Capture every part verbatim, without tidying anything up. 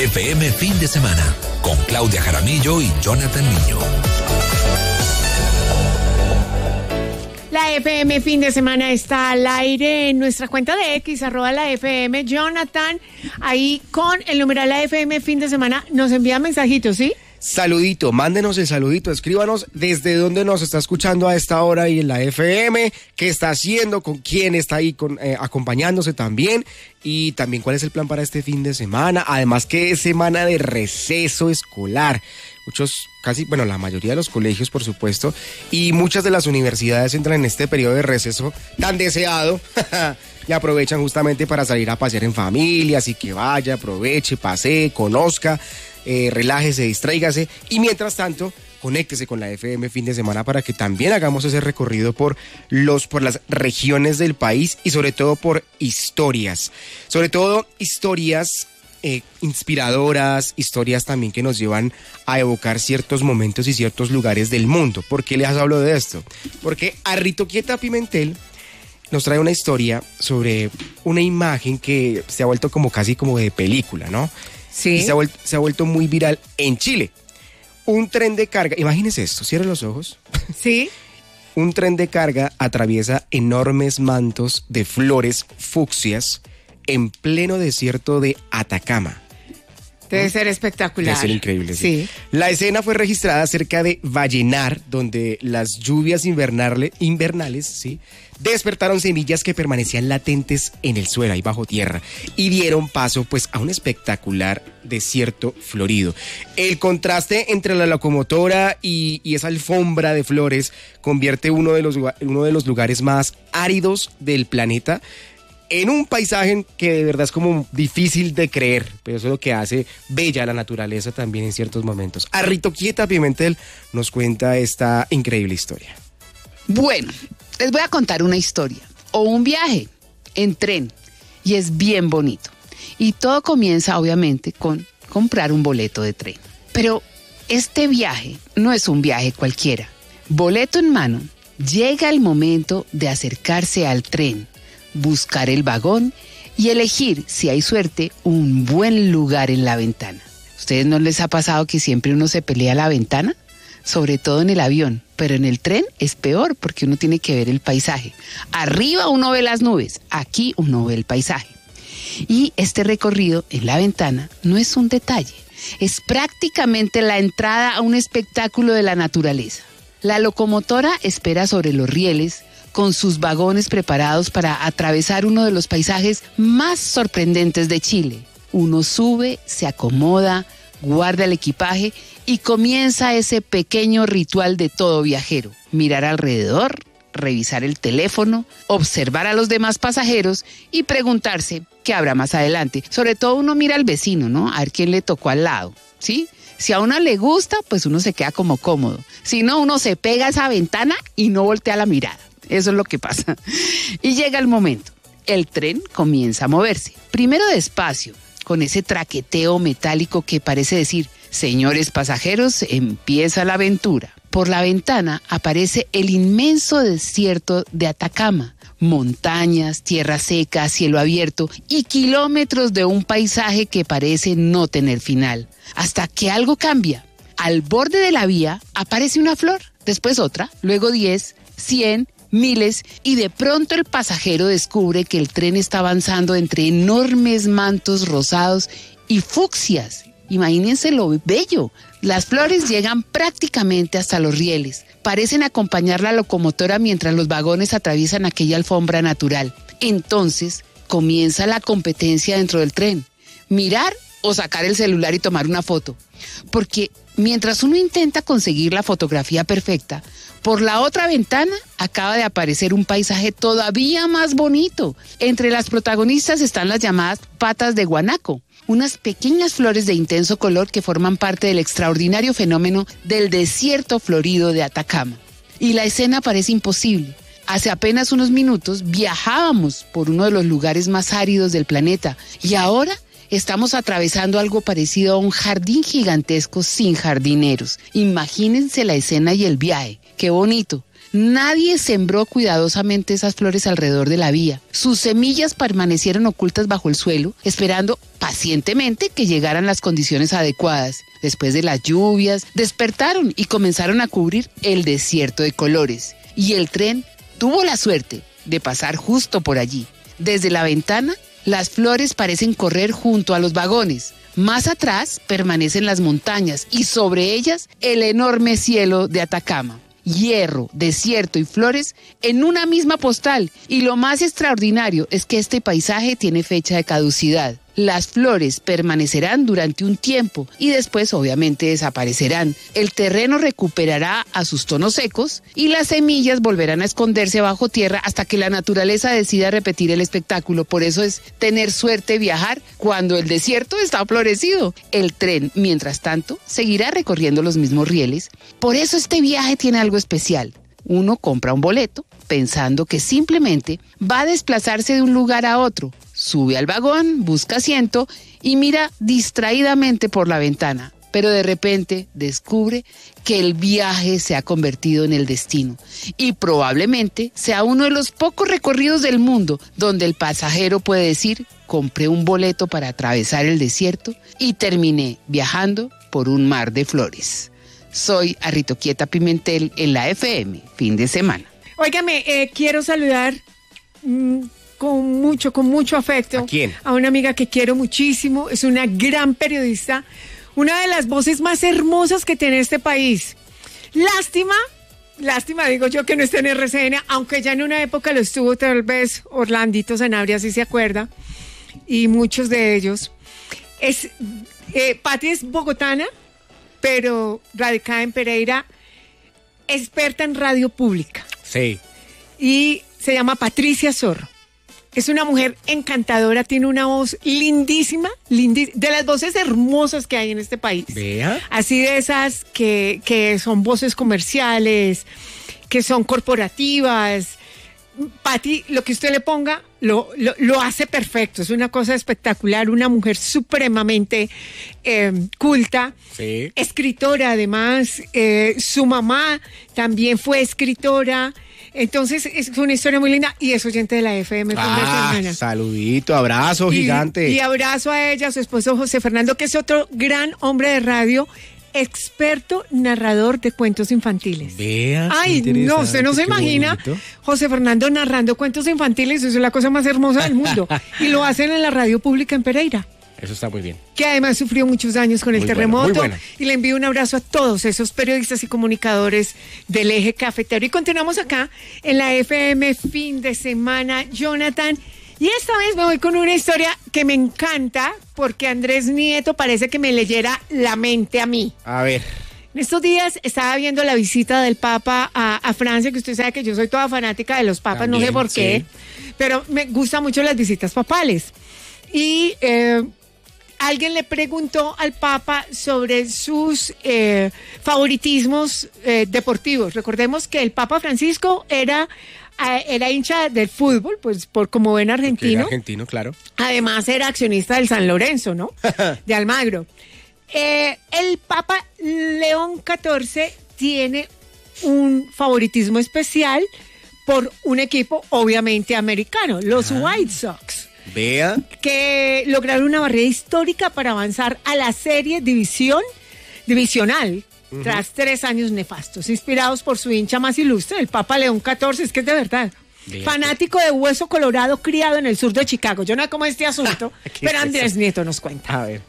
F M Fin de Semana, con Claudia Jaramillo y Jonathan Niño. La F M Fin de Semana está al aire en nuestra cuenta de X, arroba la F M. Jonathan, ahí con el numeral La F M Fin de Semana, nos envía mensajitos, ¿sí? Saludito, mándenos el saludito, escríbanos desde dónde nos está escuchando a esta hora y en la F M, qué está haciendo, con quién está ahí con, eh, acompañándose también, y también cuál es el plan para este fin de semana. Además que es semana de receso escolar. Muchos, casi, bueno, la mayoría de los colegios, por supuesto, y muchas de las universidades entran en este periodo de receso tan deseado y aprovechan justamente para salir a pasear en familia, así que vaya, aproveche, pasee, conozca, eh, relájese, distráigase, y mientras tanto, conéctese con la F M Fin de Semana para que también hagamos ese recorrido por los por las regiones del país y sobre todo por historias, sobre todo historias Eh, inspiradoras, historias también que nos llevan a evocar ciertos momentos y ciertos lugares del mundo. ¿Por qué les hablo de esto? Porque Arritoquieta Pimentel nos trae una historia sobre una imagen que se ha vuelto como casi como de película, ¿no? Sí. Y se ha vuelto, se ha vuelto muy viral en Chile. Un tren de carga, imagínense esto, cierren los ojos. Sí. Un tren de carga atraviesa enormes mantos de flores fucsias en pleno desierto de Atacama. Debe ser espectacular. Debe ser increíble, sí. Sí. La escena fue registrada cerca de Vallenar, donde las lluvias invernales, invernales ¿sí? despertaron semillas que permanecían latentes en el suelo, ahí bajo tierra, y dieron paso pues a un espectacular desierto florido. El contraste entre la locomotora y, y esa alfombra de flores convierte uno de los, uno de los lugares más áridos del planeta en un paisaje que de verdad es como difícil de creer, pero eso es lo que hace bella la naturaleza también en ciertos momentos. Arritoquieta Pimentel nos cuenta esta increíble historia. Bueno, les voy a contar una historia, o un viaje en tren, y es bien bonito. Y todo comienza obviamente con comprar un boleto de tren. Pero este viaje no es un viaje cualquiera. Boleto en mano, llega el momento de acercarse al tren, buscar el vagón y elegir, si hay suerte, un buen lugar en la ventana. ¿Ustedes no les ha pasado que siempre uno se pelea a la ventana? Sobre todo en el avión, pero en el tren es peor porque uno tiene que ver el paisaje. Arriba uno ve las nubes, aquí uno ve el paisaje. Y este recorrido en la ventana no es un detalle, es prácticamente la entrada a un espectáculo de la naturaleza. La locomotora espera sobre los rieles, con sus vagones preparados para atravesar uno de los paisajes más sorprendentes de Chile. Uno sube, se acomoda, guarda el equipaje y comienza ese pequeño ritual de todo viajero. Mirar alrededor, revisar el teléfono, observar a los demás pasajeros y preguntarse qué habrá más adelante. Sobre todo uno mira al vecino, ¿no? A ver quién le tocó al lado, ¿sí? Si a uno le gusta, pues uno se queda como cómodo. Si no, uno se pega a esa ventana y no voltea la mirada. Eso es lo que pasa. Y llega el momento. El tren comienza a moverse. Primero despacio, con ese traqueteo metálico que parece decir, señores pasajeros, empieza la aventura. Por la ventana aparece el inmenso desierto de Atacama. Montañas, tierra seca, cielo abierto y kilómetros de un paisaje que parece no tener final. Hasta que algo cambia. Al borde de la vía aparece una flor, después otra, luego diez, cien, miles, y de pronto el pasajero descubre que el tren está avanzando entre enormes mantos rosados y fucsias. Imagínense lo bello. Las flores llegan prácticamente hasta los rieles. Parecen acompañar la locomotora mientras los vagones atraviesan aquella alfombra natural. Entonces comienza la competencia dentro del tren. Mirar o sacar el celular y tomar una foto. Porque mientras uno intenta conseguir la fotografía perfecta, por la otra ventana acaba de aparecer un paisaje todavía más bonito. Entre las protagonistas están las llamadas patas de guanaco, unas pequeñas flores de intenso color que forman parte del extraordinario fenómeno del desierto florido de Atacama. Y la escena parece imposible. Hace apenas unos minutos viajábamos por uno de los lugares más áridos del planeta y ahora estamos atravesando algo parecido a un jardín gigantesco sin jardineros. Imagínense la escena y el viaje. ¡Qué bonito! Nadie sembró cuidadosamente esas flores alrededor de la vía. Sus semillas permanecieron ocultas bajo el suelo, esperando pacientemente que llegaran las condiciones adecuadas. Después de las lluvias, despertaron y comenzaron a cubrir el desierto de colores. Y el tren tuvo la suerte de pasar justo por allí. Desde la ventana, las flores parecen correr junto a los vagones. Más atrás permanecen las montañas y sobre ellas el enorme cielo de Atacama. Hierro, desierto y flores en una misma postal. Y lo más extraordinario es que este paisaje tiene fecha de caducidad. Las flores permanecerán durante un tiempo y después obviamente desaparecerán. El terreno recuperará a sus tonos secos y las semillas volverán a esconderse bajo tierra hasta que la naturaleza decida repetir el espectáculo. Por eso es tener suerte viajar cuando el desierto está florecido. El tren, mientras tanto, seguirá recorriendo los mismos rieles. Por eso este viaje tiene algo especial. Uno compra un boleto pensando que simplemente va a desplazarse de un lugar a otro. Sube al vagón, busca asiento y mira distraídamente por la ventana. Pero de repente descubre que el viaje se ha convertido en el destino. Y probablemente sea uno de los pocos recorridos del mundo donde el pasajero puede decir: compré un boleto para atravesar el desierto y terminé viajando por un mar de flores. Soy Arritoquieta Pimentel en la F M, fin de semana. Óigame, eh, quiero saludar mmm, con mucho, con mucho afecto. ¿A quién? A una amiga que quiero muchísimo, es una gran periodista, una de las voces más hermosas que tiene este país. Lástima, lástima digo yo que no esté en R C N, aunque ya en una época lo estuvo tal vez Orlandito Sanabria, si se acuerda, y muchos de ellos. Es, eh, Pati es bogotana, pero radicada en Pereira, experta en radio pública. Sí. Y se llama Patricia Zorro. Es una mujer encantadora, tiene una voz lindísima, lindísima, de las voces hermosas que hay en este país. Vea. Así de esas que, que son voces comerciales, que son corporativas. Pati, lo que usted le ponga, lo, lo, lo hace perfecto. Es una cosa espectacular, una mujer supremamente eh, culta, sí. Escritora además. Eh, su mamá también fue escritora. Entonces es una historia muy linda y es oyente de la F M. Ah, saludito, abrazo y, gigante. Y abrazo a ella, a su esposo José Fernando, que es otro gran hombre de radio, experto narrador de cuentos infantiles. Vea. Ay, no, usted no se imagina bonito. José Fernando narrando cuentos infantiles, eso es la cosa más hermosa del mundo. Y lo hacen en la radio pública en Pereira. Eso está muy bien. Que además sufrió muchos daños con el muy terremoto. Buena, muy buena. Y le envío un abrazo a todos esos periodistas y comunicadores del eje cafetero. Y continuamos acá en la F M fin de semana, Jonathan. Y esta vez me voy con una historia que me encanta porque Andrés Nieto parece que me leyera la mente a mí. A ver. En estos días estaba viendo la visita del Papa a, a Francia, que usted sabe que yo soy toda fanática de los papas, también, no sé por qué, sí. Pero me gustan mucho las visitas papales. Y eh, alguien le preguntó al Papa sobre sus eh, favoritismos eh, deportivos. Recordemos que el Papa Francisco era, eh, era hincha del fútbol, pues por como ven argentino. Era argentino, claro. Además era accionista del San Lorenzo, ¿no? De Almagro. Eh, el Papa León catorce tiene un favoritismo especial por un equipo obviamente americano, los ah. White Sox. Vea. Que lograron una barrera histórica para avanzar a la serie división, divisional, uh-huh. tras tres años nefastos, inspirados por su hincha más ilustre, el Papa León catorce, es que es de verdad. Vea. Fanático de hueso colorado, criado en el sur de Chicago. Yo no sé cómo es este asunto, pero Andrés eso? Nieto nos cuenta. A ver.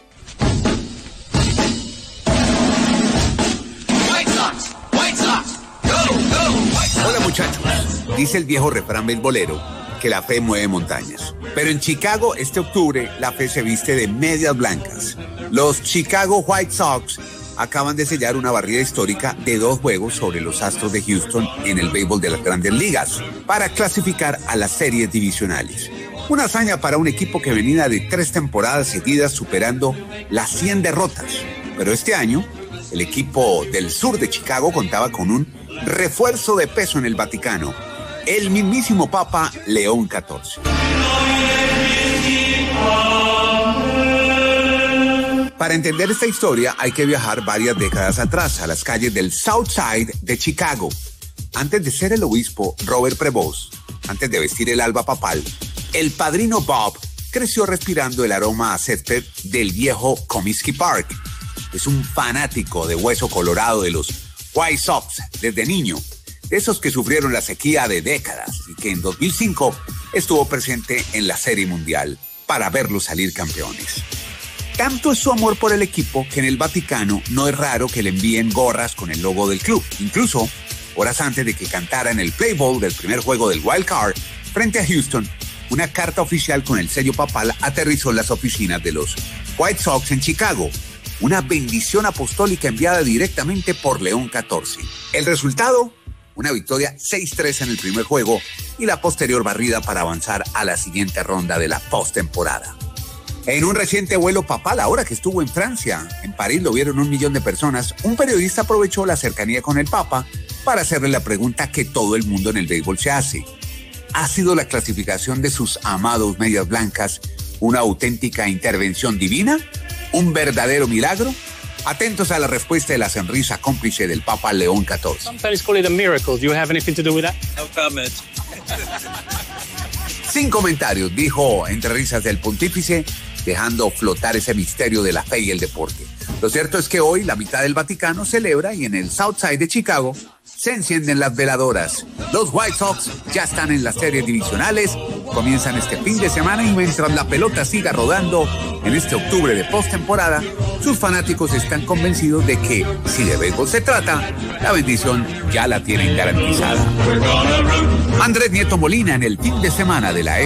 Hola muchachos, dice el viejo refrán beisbolero que la fe mueve montañas. Pero en Chicago este octubre la fe se viste de medias blancas. Los Chicago White Sox acaban de sellar una barrida histórica de dos juegos sobre los Astros de Houston en el béisbol de las Grandes Ligas para clasificar a las series divisionales. Una hazaña para un equipo que venía de tres temporadas seguidas superando las cien derrotas. Pero este año el equipo del sur de Chicago contaba con un refuerzo de peso en el Vaticano, el mismísimo Papa León catorce. Para entender esta historia hay que viajar varias décadas atrás, a las calles del South Side de Chicago. antes de ser el obispo Robert Prevost, antes de vestir el alba papal, el padrino Bob creció respirando el aroma a césped del viejo Comiskey Park. Es un fanático de hueso colorado de los White Sox desde niño, de esos que sufrieron la sequía de décadas y que en dos mil cinco estuvo presente en la Serie Mundial para verlos salir campeones. Tanto es su amor por el equipo que en el Vaticano no es raro que le envíen gorras con el logo del club. Incluso, horas antes de que cantara en el Play Ball del primer juego del Wild Card frente a Houston, una carta oficial con el sello papal aterrizó en las oficinas de los White Sox en Chicago. Una bendición apostólica enviada directamente por León catorce. El resultado, una victoria seis tres en el primer juego y la posterior barrida para avanzar a la siguiente ronda de la postemporada. En un reciente vuelo papal, ahora que estuvo en Francia, en París lo vieron un millón de personas, un periodista aprovechó la cercanía con el Papa para hacerle la pregunta que todo el mundo en el béisbol se hace. ¿Ha sido la clasificación de sus amados medias blancas una auténtica intervención divina? ¿Un verdadero milagro? Atentos a la respuesta de la sonrisa cómplice del Papa León catorce. Sometimes call it a miracle. Do you have anything to do with that? No comment. Sin comentarios, dijo entre risas del pontífice, dejando flotar ese misterio de la fe y el deporte. Lo cierto es que hoy la mitad del Vaticano celebra y en el Southside de Chicago se encienden las veladoras. Los White Sox ya están en las series divisionales, comienzan este fin de semana y mientras la pelota siga rodando en este octubre de postemporada, sus fanáticos están convencidos de que, si de béisbol se trata, la bendición ya la tienen garantizada. Andrés Nieto Molina en el fin de semana de la